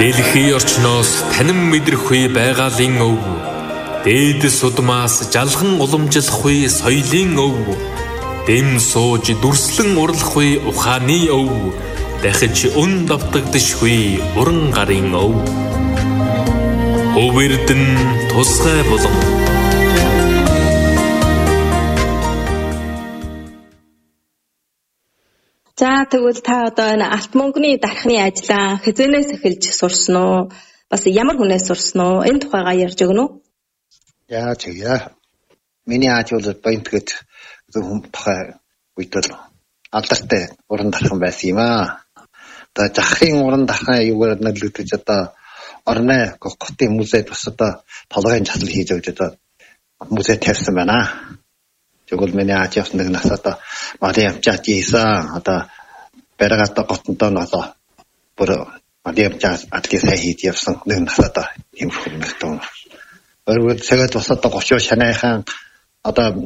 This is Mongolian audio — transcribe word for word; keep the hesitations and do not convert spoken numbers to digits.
Дэлхийн орчноос танин мэдрэхгүй байгалийн өв. Дээдэс удмаас жалхан уламжлахгүй соёлын өв. Дэм сууж дүрслэн урлахгүй ухааны өв. Дахиж өн давтагдшгүй уран гарын өв. Өвөрдөн тусгай болон. За тэгвэл та одоо энэ алт мөнгөний дархны ажлаа хязгаарнаас эхэлж сурсан уу? Бас ямар хүнээс сурсан уу? Энэ тухайгаа ярьж өгнө үү? Яа чигээ. Миний ажил баинтгэд зөвхөн тухай үйтэл алдартай уран дархан байсан юм аа. Одоо жахын уран дархан юугаар нэрлэгдэж одоо орны Гокотын музейд бас одоо толгойн жасал хийж өгч одоо музей тавьсан байна. Тэгвэл миний ажил нэг нас одоо Мари амчаад ийсэн одоо баригата готонтой одоо бүр Мари амчаад атлисаа хийж явсан нэг нас одоо юм хүмүүс тоо. Өөрөөр цагт бас одоо гочоо шанайхан одоо